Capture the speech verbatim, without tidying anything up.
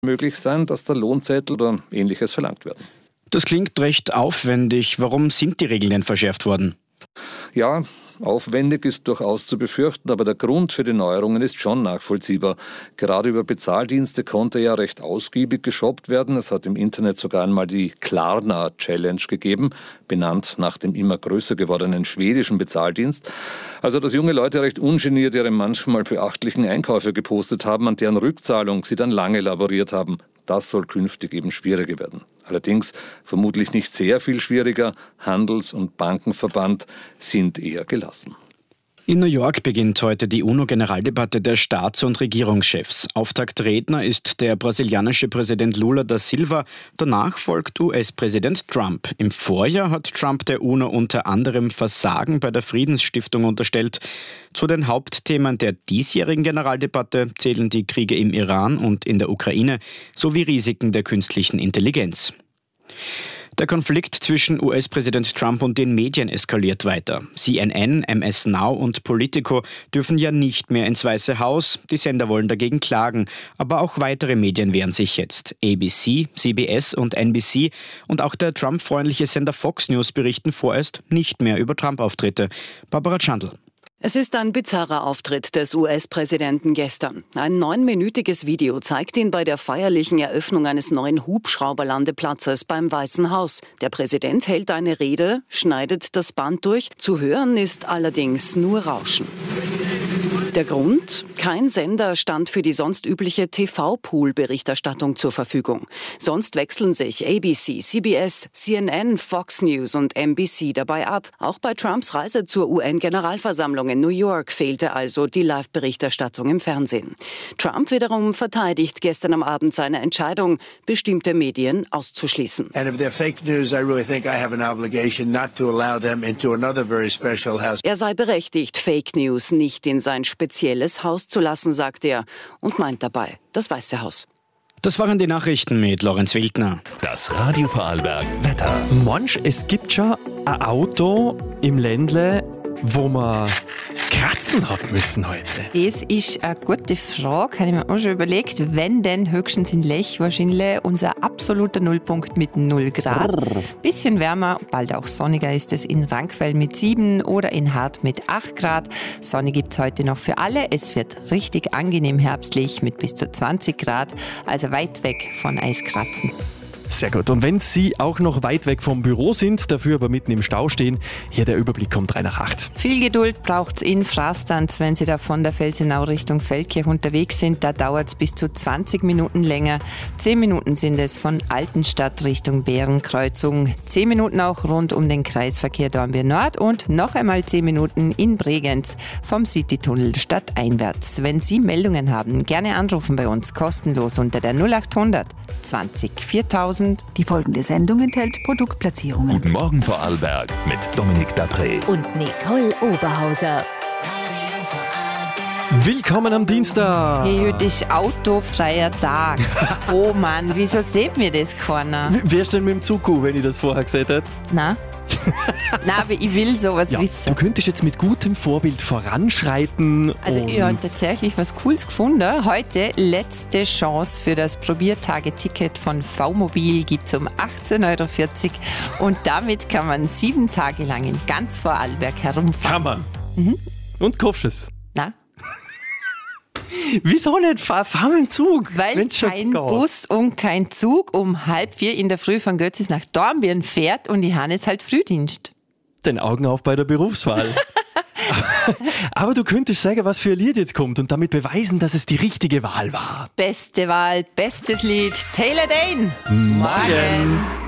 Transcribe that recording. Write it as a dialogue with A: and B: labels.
A: möglich sein, dass der Lohnzettel oder Ähnliches verlangt werden.
B: Das klingt recht aufwendig. Warum sind die Regeln denn verschärft worden?
A: Ja, aufwendig ist durchaus zu befürchten, aber der Grund für die Neuerungen ist schon nachvollziehbar. Gerade über Bezahldienste konnte ja recht ausgiebig geshoppt werden. Es hat im Internet sogar einmal die Klarna-Challenge gegeben, benannt nach dem immer größer gewordenen schwedischen Bezahldienst. Also, dass junge Leute recht ungeniert ihre manchmal beachtlichen Einkäufe gepostet haben, an deren Rückzahlung sie dann lange laboriert haben. Das soll künftig eben schwieriger werden. Allerdings vermutlich nicht sehr viel schwieriger. Handels- und Bankenverband sind eher gelassen.
B: In New York beginnt heute die UNO-Generaldebatte der Staats- und Regierungschefs. Auftaktredner ist der brasilianische Präsident Lula da Silva. Danach folgt U S-Präsident Trump. Im Vorjahr hat Trump der UNO unter anderem Versagen bei der Friedensstiftung unterstellt. Zu den Hauptthemen der diesjährigen Generaldebatte zählen die Kriege im Iran und in der Ukraine sowie Risiken der künstlichen Intelligenz. Der Konflikt zwischen U S-Präsident Trump und den Medien eskaliert weiter. C N N, M S Now und Politico dürfen ja nicht mehr ins Weiße Haus. Die Sender wollen dagegen klagen. Aber auch weitere Medien wehren sich jetzt. A B C, C B S und N B C und auch der Trump-freundliche Sender Fox News berichten vorerst nicht mehr über Trump-Auftritte. Barbara Chandl.
C: Es ist ein bizarrer Auftritt des U S-Präsidenten gestern. Ein neunminütiges Video zeigt ihn bei der feierlichen Eröffnung eines neuen Hubschrauberlandeplatzes beim Weißen Haus. Der Präsident hält eine Rede, schneidet das Band durch. Zu hören ist allerdings nur Rauschen. Der Grund? Kein Sender stand für die sonst übliche T V-Pool-Berichterstattung zur Verfügung. Sonst wechseln sich A B C, C B S, C N N, Fox News und N B C dabei ab. Auch bei Trumps Reise zur U N-Generalversammlung in New York fehlte also die Live-Berichterstattung im Fernsehen. Trump wiederum verteidigt gestern am Abend seine Entscheidung, bestimmte Medien auszuschließen. Er sei berechtigt, Fake News nicht in sein spezielles Haus zu lassen, sagt er, und meint dabei das Weiße Haus.
B: Das waren die Nachrichten mit Lorenz Wildner.
D: Das Radio Vorarlberg Wetter.
E: Mensch, es gibt schon ein Auto im Ländle, wo man kratzen hat müssen heute.
F: Das ist eine gute Frage, habe ich mir auch schon überlegt. Wenn denn höchstens in Lech wahrscheinlich unser absoluter Nullpunkt mit null Grad. Brrr. Bisschen wärmer, bald auch sonniger ist es in Rankfeld mit sieben oder in Hart mit acht Grad. Sonne gibt es heute noch für alle. Es wird richtig angenehm herbstlich mit bis zu zwanzig Grad, also weit weg von Eiskratzen.
E: Sehr gut. Und wenn Sie auch noch weit weg vom Büro sind, dafür aber mitten im Stau stehen, hier der Überblick kommt drei nach acht.
F: Viel Geduld braucht es in Frastanz, wenn Sie da von der Felsenau Richtung Feldkirch unterwegs sind. Da dauert es bis zu zwanzig Minuten länger. Zehn Minuten sind es von Altenstadt Richtung Bärenkreuzung. Zehn Minuten auch rund um den Kreisverkehr Dornbirn Nord und noch einmal zehn Minuten in Bregenz vom Citytunnel stadteinwärts. Wenn Sie Meldungen haben, gerne anrufen bei uns kostenlos unter der null acht hundert zwanzig viertausend.
G: Die folgende Sendung enthält Produktplatzierungen.
D: Guten Morgen Vorarlberg mit Dominik Dapré
H: und Nicole Oberhauser.
E: Willkommen am Dienstag.
F: Hey, heute ist autofreier Tag. Oh Mann, wieso sieht mir das keiner?
E: Wer ist denn mit dem Zug, wenn ich das vorher gesagt hätte?
F: Nein. Nein, aber ich will sowas
E: ja,
F: wissen.
E: Du könntest jetzt mit gutem Vorbild voranschreiten.
F: Also ich habe tatsächlich was Cooles gefunden. Heute letzte Chance für das Probiertage-Ticket von V-Mobil gibt es um achtzehn Euro vierzig und damit kann man sieben Tage lang in ganz Vorarlberg herumfahren.
E: Kann man. Mhm. Und kaufst es?
F: Nein.
E: Wieso nicht? Fahr, fahr mit dem Zug.
F: Weil kein Bus und kein Zug um halb vier in der Früh von Götzis nach Dornbirn fährt und ich habe jetzt halt Frühdienst.
E: Den Augen auf bei der Berufswahl. Aber du könntest sagen, was für ein Lied jetzt kommt und damit beweisen, dass es die richtige Wahl war.
F: Beste Wahl, bestes Lied, Taylor Dayne.
E: Morgen.